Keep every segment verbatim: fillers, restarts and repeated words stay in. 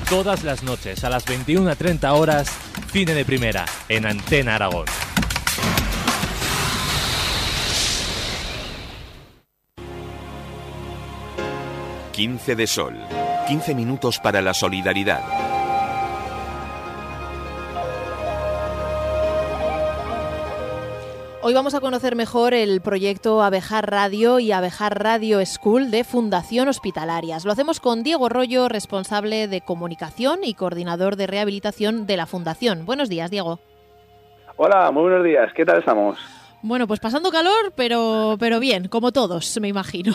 Todas las noches a las veintiuna treinta horas, Cine de Primera, en Antena Aragón. quince de Sol. quince minutos para la solidaridad. Hoy vamos a conocer mejor el proyecto Abejar Radio y Abejar Radio School de Fundación Hospitalarias. Lo hacemos con Diego Rollo, responsable de comunicación y coordinador de rehabilitación de la Fundación. Buenos días, Diego. Hola, muy buenos días. ¿Qué tal estamos? Bueno, pues pasando calor, pero pero bien, como todos, me imagino.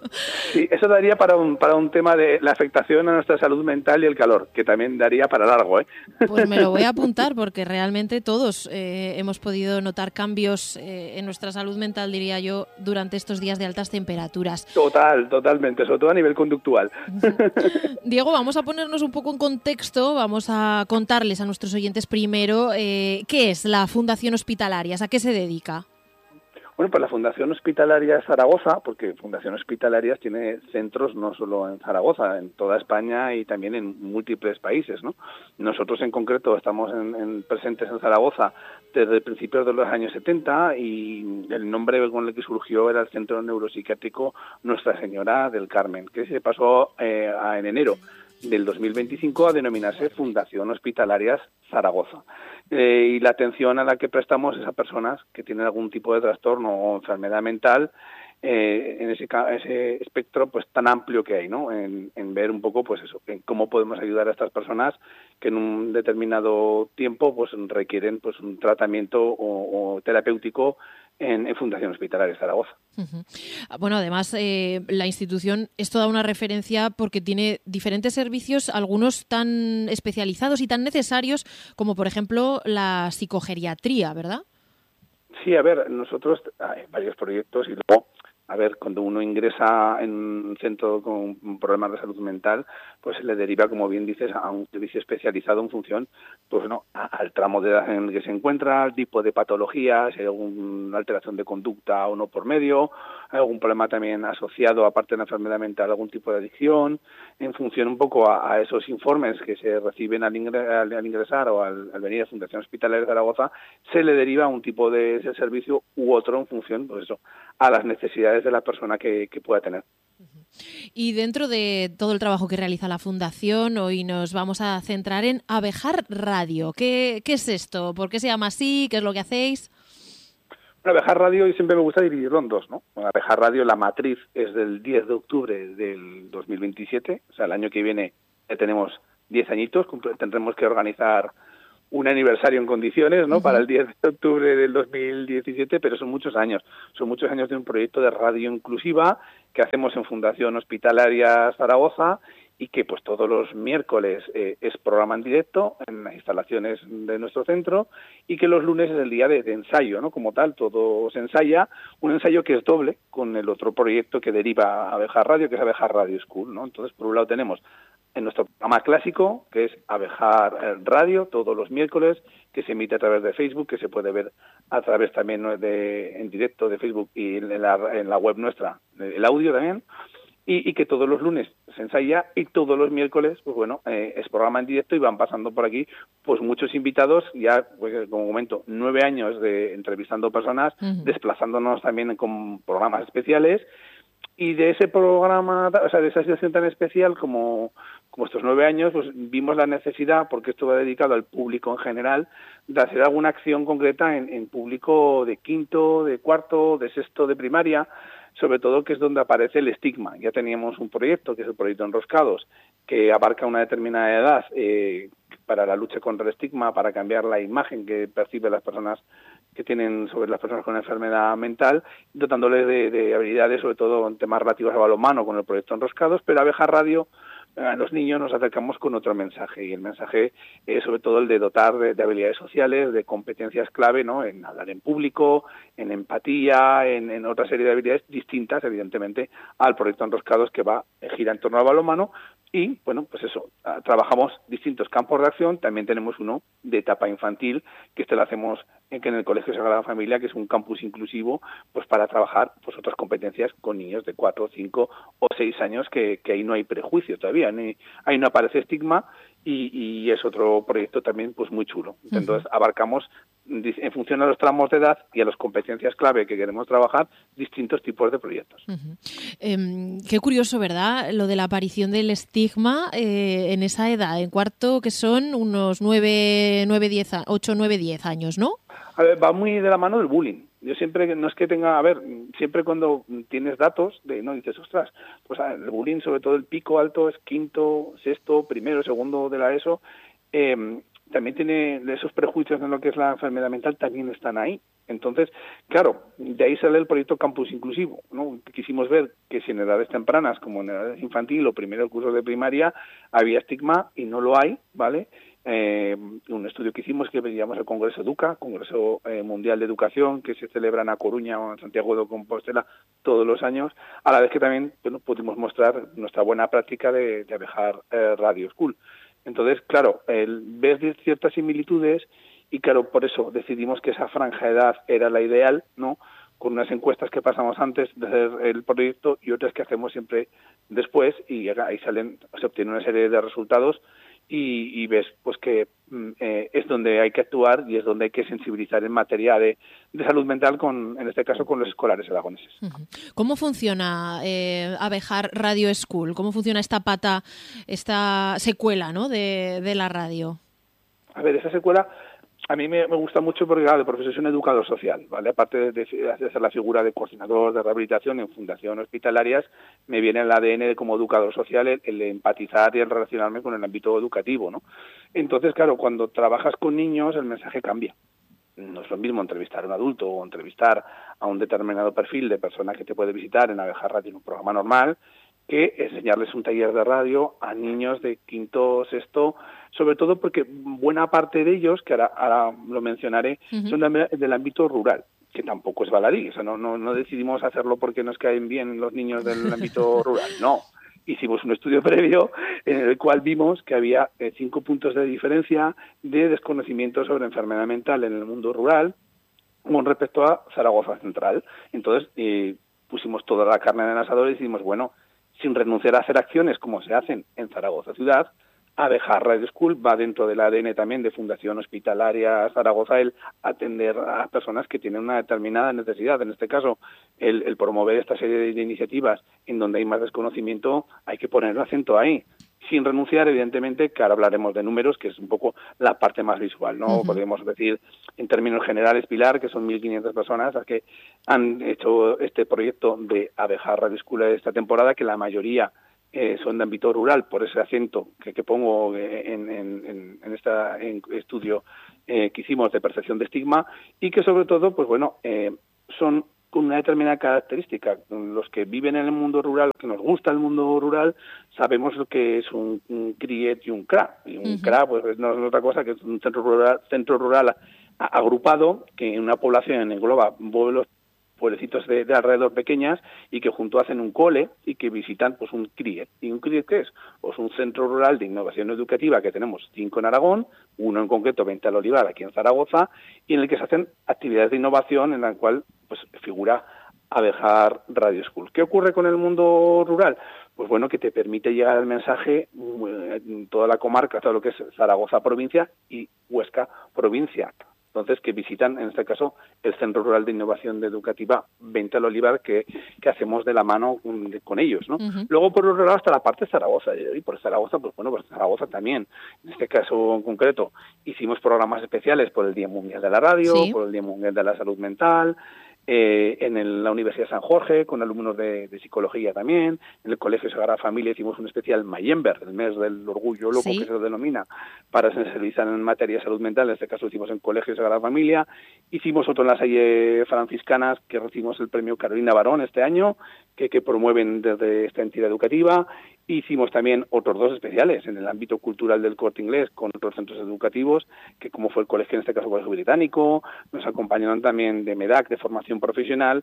Sí, eso daría para un para un tema de la afectación a nuestra salud mental y el calor, que también daría para largo, ¿eh? Pues me lo voy a apuntar, porque realmente todos eh, hemos podido notar cambios eh, en nuestra salud mental, diría yo, durante estos días de altas temperaturas. Total, totalmente, sobre todo a nivel conductual. Diego, vamos a ponernos un poco en contexto, vamos a contarles a nuestros oyentes primero eh, qué es la Fundación Hospitalarias, a qué se dedica. Bueno, pues la Fundación Hospitalaria Zaragoza, porque Fundación Hospitalarias tiene centros no solo en Zaragoza, en toda España y también en múltiples países, ¿no? Nosotros en concreto estamos en, en presentes en Zaragoza desde principios de los años setenta y el nombre con el que surgió era el Centro Neuropsiquiátrico Nuestra Señora del Carmen, que se pasó eh, a, en enero del dos mil veinticinco a denominarse Fundación Hospitalarias Zaragoza. Eh, y la atención a la que prestamos es a personas que tienen algún tipo de trastorno o enfermedad mental eh, en ese, ese espectro pues tan amplio que hay, ¿no? En, en ver un poco pues eso, en cómo podemos ayudar a estas personas que en un determinado tiempo pues requieren pues un tratamiento o, o terapéutico en, en Fundación Hospitalaria Zaragoza. Uh-huh. Bueno, además eh, la institución es toda una referencia porque tiene diferentes servicios, algunos tan especializados y tan necesarios como por ejemplo la psicogeriatría, ¿verdad? Sí, a ver, nosotros hay varios proyectos y luego, a ver, cuando uno ingresa en un centro con problemas de salud mental, pues se le deriva, como bien dices, a un servicio especializado en función, pues no, al tramo de edad en el que se encuentra, al tipo de patología, si hay alguna alteración de conducta o no por medio, hay algún problema también asociado, aparte de la enfermedad mental, algún tipo de adicción, en función un poco a, a esos informes que se reciben al, ingre, al, al ingresar o al, al venir a Fundación Hospitalaria de Zaragoza, se le deriva un tipo de ese servicio u otro en función, pues eso, a las necesidades de la persona que, que pueda tener. Y dentro de todo el trabajo que realiza la Fundación, hoy nos vamos a centrar en Abejar Radio. ¿Qué, qué es esto? ¿Por qué se llama así? ¿Qué es lo que hacéis? Bueno, Abejar Radio, y siempre me gusta dividirlo en dos, ¿no? Bueno, Abejar Radio, la matriz es del diez de octubre del dos mil veintisiete, o sea, el año que viene ya tenemos diez añitos, tendremos que organizar un aniversario en condiciones, ¿no? Uh-huh. Para el diez de octubre del dos mil diecisiete, pero son muchos años. Son muchos años de un proyecto de radio inclusiva que hacemos en Fundación Hospitalaria Zaragoza y que pues todos los miércoles eh, es programa en directo en las instalaciones de nuestro centro y que los lunes es el día de, de ensayo, ¿no? Como tal, todo se ensaya, un ensayo que es doble con el otro proyecto que deriva a Abejar Radio, que es Abejar Radio School, ¿no? Entonces, por un lado tenemos en nuestro programa clásico, que es Abejar Radio, todos los miércoles, que se emite a través de Facebook, que se puede ver a través también de en directo de Facebook y en la, en la web nuestra, el audio también, y, y que todos los lunes se ensaya y todos los miércoles, pues bueno, eh, es programa en directo y van pasando por aquí pues muchos invitados, ya, pues, como comento, nueve años de entrevistando personas, uh-huh. desplazándonos también con programas especiales. Y de ese programa, o sea, de esa situación tan especial como, como estos nueve años, pues vimos la necesidad, porque esto va dedicado al público en general, de hacer alguna acción concreta en, en público de quinto, de cuarto, de sexto, de primaria, sobre todo que es donde aparece el estigma. Ya teníamos un proyecto, que es el proyecto Enroscados, que abarca una determinada edad eh, para la lucha contra el estigma, para cambiar la imagen que perciben las personas que tienen sobre las personas con enfermedad mental, dotándoles de, de habilidades, sobre todo en temas relativos al balonmano con el proyecto Enroscados, pero Abejar Radio, a los niños nos acercamos con otro mensaje, y el mensaje es sobre todo el de dotar de, de habilidades sociales, de competencias clave, ¿no? En hablar en público, en empatía, en, en otra serie de habilidades distintas, evidentemente, al proyecto Enroscados, que va gira en torno al balonmano, Y, bueno, pues eso, trabajamos distintos campos de acción. También tenemos uno de etapa infantil, que este lo hacemos en, que en el Colegio Sagrada Familia, que es un campus inclusivo, pues para trabajar pues otras competencias con niños de cuatro, cinco o seis años, que, que ahí no hay prejuicio todavía, ni, ahí no aparece estigma, y, y es otro proyecto también pues muy chulo. Entonces, uh-huh. abarcamos, en función a los tramos de edad y a las competencias clave que queremos trabajar, distintos tipos de proyectos. Uh-huh. Eh, qué curioso, ¿verdad?, lo de la aparición del estigma eh, en esa edad, en cuarto, que son unos nueve, nueve, diez, ocho, nueve, diez años, ¿no? A ver, va muy de la mano del bullying. Yo siempre, no es que tenga, a ver, siempre cuando tienes datos, de no dices, ostras, pues el bullying, sobre todo el pico alto, es quinto, sexto, primero, segundo de la ESO, eh, también tiene esos prejuicios en lo que es la enfermedad mental, también están ahí. Entonces, claro, de ahí sale el proyecto Campus Inclusivo, ¿no? Quisimos ver que si en edades tempranas, como en edades infantil o primero curso de primaria, había estigma, y no lo hay, ¿vale? Eh, un estudio que hicimos, que veíamos el Congreso Educa, Congreso eh, Mundial de Educación, que se celebra en A Coruña o en Santiago de Compostela todos los años, a la vez que también, bueno, pudimos mostrar nuestra buena práctica de, de Abejar eh, Radio School. Entonces, claro, el ver ciertas similitudes, y claro, por eso decidimos que esa franja de edad era la ideal, ¿no?, con unas encuestas que pasamos antes de hacer el proyecto y otras que hacemos siempre después, y ahí salen, se obtiene una serie de resultados, y, y ves pues que eh, es donde hay que actuar y es donde hay que sensibilizar en materia de, de salud mental, con, en este caso con los escolares aragoneses. ¿Cómo funciona eh, Abejar Radio School? ¿Cómo funciona esta pata, esta secuela, ¿no?, de, de la radio? A ver, esa secuela a mí me, me gusta mucho porque, claro, de profesión soy un educador social, ¿vale? Aparte de, de, de hacer la figura de coordinador de rehabilitación en fundaciones hospitalarias, me viene el A D N de como educador social el, el empatizar y el relacionarme con el ámbito educativo, ¿no? Entonces, claro, cuando trabajas con niños el mensaje cambia. No es lo mismo entrevistar a un adulto o entrevistar a un determinado perfil de persona que te puede visitar en Abejar Radio en un programa normal, que enseñarles un taller de radio a niños de quinto, sexto, sobre todo porque buena parte de ellos, que ahora, ahora lo mencionaré, uh-huh. son de, del ámbito rural, que tampoco es baladí. O sea, no, no, no decidimos hacerlo porque nos caen bien los niños del ámbito rural, no. Hicimos un estudio previo en el cual vimos que había eh, cinco puntos de diferencia de desconocimiento sobre enfermedad mental en el mundo rural con respecto a Zaragoza Central. Entonces, eh, pusimos toda la carne en el asador y decimos, bueno, sin renunciar a hacer acciones como se hacen en Zaragoza Ciudad, Abejar Radio School va dentro del A D N también de Fundación Hospitalaria Zaragoza el atender a personas que tienen una determinada necesidad. En este caso, el, el promover esta serie de iniciativas en donde hay más desconocimiento, hay que poner el acento ahí. Sin renunciar, evidentemente, que ahora hablaremos de números, que es un poco la parte más visual, ¿no? Uh-huh. Podemos decir, en términos generales, Pilar, que son mil quinientas personas las que han hecho este proyecto de Abejar Radio School esta temporada, que la mayoría eh, son de ámbito rural, por ese acento que, que pongo en, en, en este estudio eh, que hicimos de percepción de estigma, y que sobre todo, pues bueno, eh, son con una determinada característica. Los que viven en el mundo rural, los que nos gusta el mundo rural, sabemos lo que es un, un CRIET y un C R A. Y un uh-huh. C R A pues no es otra cosa que es un centro rural, centro rural agrupado, que en una población engloba pueblos, pueblecitos de, de alrededor pequeñas, y que junto hacen un cole y que visitan pues un CRIET. ¿Y un CRIET qué es? Pues un centro rural de innovación educativa, que tenemos cinco en Aragón, uno en concreto, Venta al Olivar, aquí en Zaragoza, y en el que se hacen actividades de innovación en la cual pues figura Abejar Radio School. ¿Qué ocurre con el mundo rural? Pues bueno, que te permite llegar el mensaje en toda la comarca, todo lo que es Zaragoza provincia y Huesca provincia. Entonces, que visitan, en este caso, el Centro Rural de Innovación Educativa Venta al Olivar, que, que hacemos de la mano con, de, con ellos, ¿no? Uh-huh. Luego, por otro lado, hasta la parte de Zaragoza. Y por Zaragoza, pues bueno, pues Zaragoza también. En este caso en concreto, hicimos programas especiales por el Día Mundial de la Radio, ¿sí?, por el Día Mundial de la Salud Mental, eh, en el, la Universidad de San Jorge, con alumnos de, de psicología también. En el Colegio Sagrada Familia hicimos un especial Mayember, el mes del orgullo loco, ¿sí?, que se lo denomina, para sensibilizar en materia de salud mental. En este caso hicimos en Colegio Sagrada Familia. Hicimos otro en las Salle Franciscanas, que recibimos el premio Carolina Barón este año, que, que promueven desde esta entidad educativa. Hicimos también otros dos especiales en el ámbito cultural del Corte Inglés con otros centros educativos, que como fue el colegio, en este caso el Colegio Británico, nos acompañaron también de MEDAC, de formación profesional,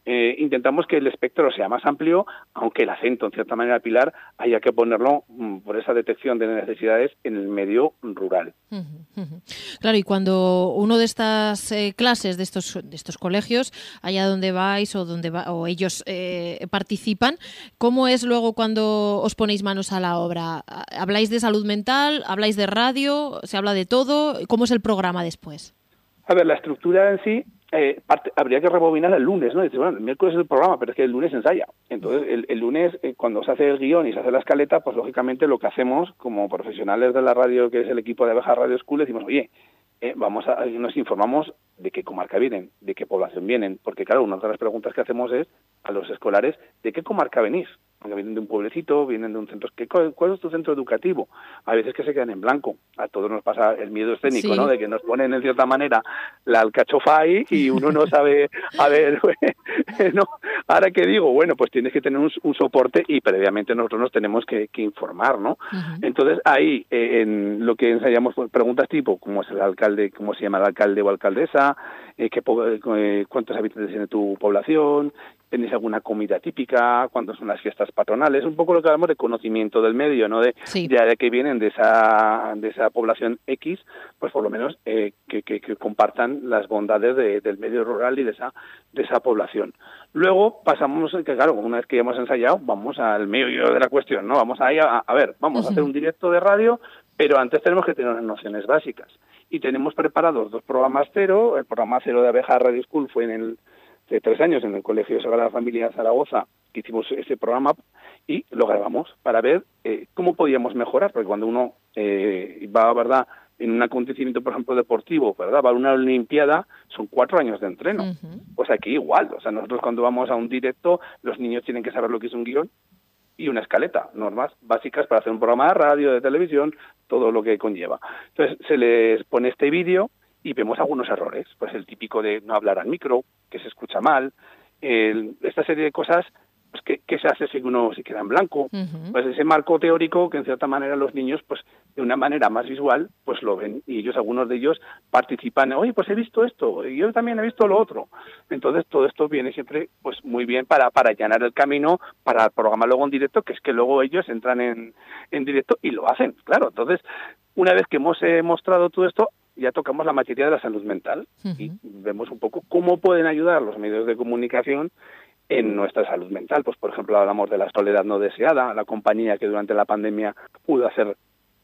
eh, intentamos que el espectro sea más amplio, aunque el acento, en cierta manera, Pilar, haya que ponerlo mm, por esa detección de necesidades en el medio rural. Claro, y cuando uno de estas eh, clases, de estos de estos colegios, allá donde vais o donde va, o ellos eh, participan, ¿cómo es luego cuando os ponéis manos a la obra? ¿Habláis de salud mental? ¿Habláis de radio? ¿Se habla de todo? ¿Cómo es el programa después? A ver, la estructura en sí, eh, parte, habría que rebobinar el lunes, ¿no? Dice, bueno, el miércoles es el programa, pero es que el lunes ensaya. Entonces, el, el lunes, eh, cuando se hace el guión y se hace la escaleta, pues lógicamente lo que hacemos como profesionales de la radio, que es el equipo de Abeja Radio School, decimos, oye, eh, vamos a, nos informamos de qué comarca vienen, de qué población vienen, porque claro, una de las preguntas que hacemos es a los escolares, ¿de qué comarca venís? Porque vienen de un pueblecito, vienen de un centro. ¿Qué, ¿Cuál es tu centro educativo? A veces que se quedan en blanco. A todos nos pasa el miedo escénico, sí, ¿no? De que nos ponen, en cierta manera, la alcachofa ahí y uno no sabe, a ver, ¿no? Ahora que digo, bueno, pues tienes que tener un, un soporte y previamente nosotros nos tenemos que, que informar, ¿no? Uh-huh. Entonces, ahí, eh, en lo que ensayamos, pues, preguntas tipo, ¿cómo es el alcalde, cómo se llama el alcalde o alcaldesa? Eh, qué, eh, ¿Cuántos habitantes tiene tu población? ¿Tenéis alguna comida típica? ¿Cuándo son las fiestas patronales? Un poco lo que hablamos de conocimiento del medio, ¿no? De sí. Ya de que vienen de esa de esa población X, pues por lo menos eh, que, que, que compartan las bondades de, del medio rural y de esa de esa población. Luego pasamos, que claro, una vez que ya hemos ensayado, vamos al medio de la cuestión, ¿no? Vamos ahí a, a ver, vamos uh-huh. a hacer un directo de radio, pero antes tenemos que tener unas nociones básicas. Y tenemos preparados dos programas cero. El programa cero de Abeja Radio School fue en el de tres años en el Colegio Sagrada Familia Zaragoza, que hicimos ese programa y lo grabamos para ver eh, cómo podíamos mejorar, porque cuando uno eh, va, ¿verdad?, en un acontecimiento, por ejemplo, deportivo, ¿verdad?, va a una olimpiada, son cuatro años de entreno. Uh-huh. Pues aquí igual, o sea, nosotros cuando vamos a un directo, los niños tienen que saber lo que es un guión y una escaleta, normas básicas para hacer un programa de radio, de televisión, todo lo que conlleva. Entonces, se les pone este vídeo y vemos algunos errores, pues el típico de no hablar al micro, que se escucha mal, el, esta serie de cosas, pues que, que se hace si uno se queda en blanco, uh-huh. pues ese marco teórico que en cierta manera los niños, pues de una manera más visual, pues lo ven, y ellos, algunos de ellos participan, oye, pues he visto esto, y yo también he visto lo otro. Entonces todo esto viene siempre pues muy bien para, para allanar el camino, para el programa luego en directo, que es que luego ellos entran en, en directo y lo hacen, claro. Entonces, una vez que hemos eh, mostrado todo esto, ya tocamos la materia de la salud mental uh-huh. y vemos un poco cómo pueden ayudar los medios de comunicación en nuestra salud mental. Pues, por ejemplo, hablamos de la soledad no deseada, la compañía que durante la pandemia pudo hacer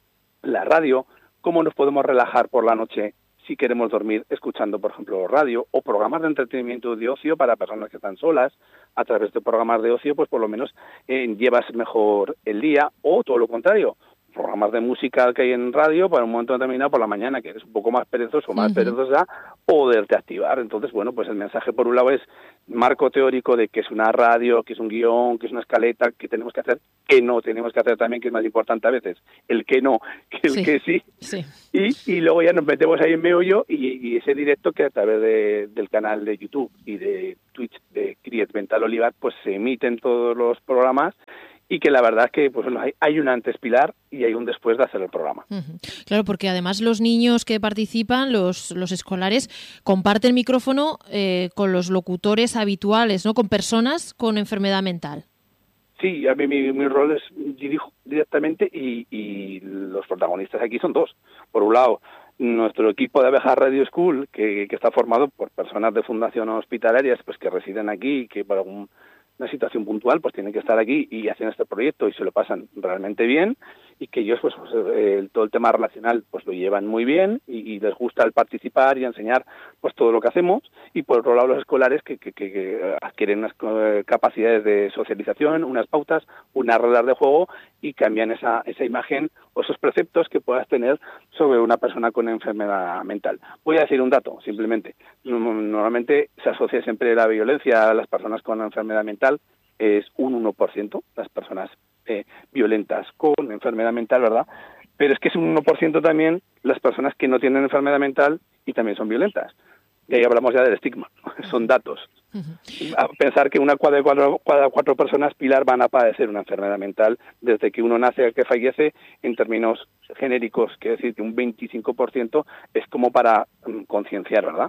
la radio, cómo nos podemos relajar por la noche si queremos dormir escuchando, por ejemplo, radio, o programas de entretenimiento de ocio para personas que están solas. A través de programas de ocio, pues por lo menos eh, llevas mejor el día, o todo lo contrario, programas de música que hay en radio para un momento determinado por la mañana, que eres un poco más perezoso o más uh-huh. perezosa, poderte activar. Entonces, bueno, pues el mensaje por un lado es marco teórico de que es una radio, que es un guión, que es una escaleta, que tenemos que hacer, que no tenemos que hacer también, que es más importante a veces, el que no, que el sí. que sí. sí. Y, y luego ya nos metemos ahí en meollo y, y ese directo que a través de, del canal de YouTube y de Twitch de Criet Vental Olivar, pues se emiten todos los programas. Y que la verdad es que pues bueno, hay, hay un antes, Pilar, y hay un después de hacer el programa. Uh-huh. Claro, porque además los niños que participan, los, los escolares, comparten micrófono eh, con los locutores habituales, ¿no? Con personas con enfermedad mental. Sí, a mí mi, mi rol es dirijo directamente y, y los protagonistas aquí son dos. Por un lado, nuestro equipo de Abeja Radio School, que, que está formado por personas de fundación hospitalarias pues que residen aquí y que por algún una situación puntual, pues tienen que estar aquí y hacen este proyecto y se lo pasan realmente bien, y que ellos, pues, pues eh, todo el tema relacional, pues lo llevan muy bien y, y les gusta el participar y enseñar, pues todo lo que hacemos. Y por otro lado los escolares que, que, que adquieren unas eh, capacidades de socialización, unas pautas, unas reglas de juego y cambian esa, esa imagen o esos preceptos que puedas tener sobre una persona con enfermedad mental. Voy a decir un dato, simplemente. Normalmente se asocia siempre la violencia a las personas con enfermedad mental, es un uno por ciento las personas eh, violentas con enfermedad mental, ¿verdad? Pero es que es un uno por ciento también las personas que no tienen enfermedad mental y también son violentas. Y ahí hablamos ya del estigma, son datos. Uh-huh. A pensar que una cada cuatro, cada cuatro personas, Pilar, van a padecer una enfermedad mental desde que uno nace a que fallece, en términos genéricos, que es decir, que un veinticinco por ciento es como para um, concienciar, ¿verdad?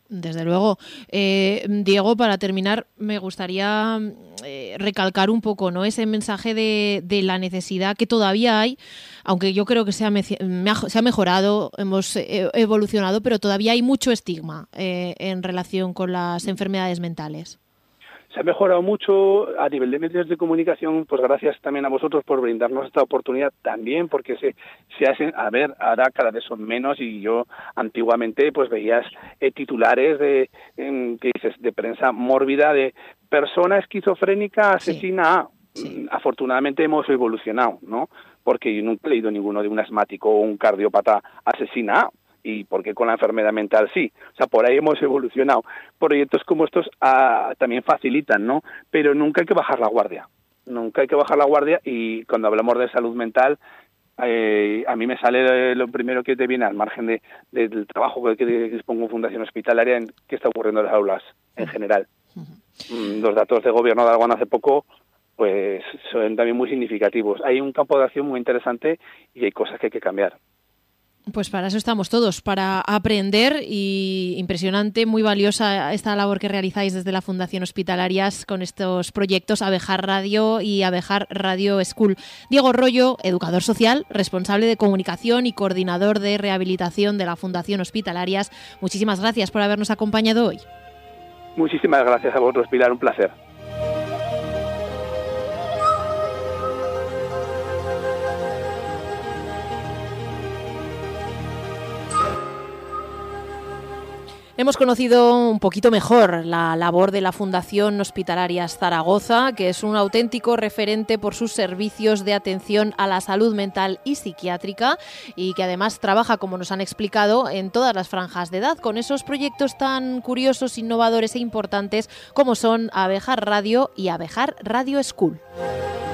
Desde luego. Eh, Diego, para terminar, me gustaría eh, recalcar un poco, ¿no?, ese mensaje de, de la necesidad que todavía hay, aunque yo creo que se ha, me, se ha mejorado, hemos evolucionado, pero todavía hay mucho estigma eh, en relación con las enfermedades mentales. Se ha mejorado mucho a nivel de medios de comunicación, pues gracias también a vosotros por brindarnos esta oportunidad también, porque se, se hacen, a ver, ahora cada vez son menos y yo antiguamente pues veías eh, titulares de, eh, ¿qué dices?, de prensa mórbida de persona esquizofrénica asesina. Sí. Sí. Afortunadamente hemos evolucionado, ¿no? Porque yo nunca he leído ninguno de un asmático o un cardiópata asesina. Y porque con la enfermedad mental sí, o sea, por ahí hemos evolucionado. Proyectos como estos ah, también facilitan, ¿no? Pero nunca hay que bajar la guardia, nunca hay que bajar la guardia y cuando hablamos de salud mental, eh, a mí me sale lo primero que te viene al margen de, de, del trabajo que, que dispongo en Fundación Hospitalaria en qué está ocurriendo en las aulas en general. Uh-huh. Los datos de gobierno de Aragón hace poco pues son también muy significativos. Hay un campo de acción muy interesante y hay cosas que hay que cambiar. Pues para eso estamos todos, para aprender, y impresionante, muy valiosa esta labor que realizáis desde la Fundación Hospitalarias con estos proyectos Abejar Radio y Abejar Radio School. Diego Rollo, educador social, responsable de comunicación y coordinador de rehabilitación de la Fundación Hospitalarias, muchísimas gracias por habernos acompañado hoy. Muchísimas gracias a vosotros, Pilar, un placer. Hemos conocido un poquito mejor la labor de la Fundación Hospitalarias Zaragoza, que es un auténtico referente por sus servicios de atención a la salud mental y psiquiátrica y que además trabaja, como nos han explicado, en todas las franjas de edad, con esos proyectos tan curiosos, innovadores e importantes como son Abejar Radio y Abejar Radio School.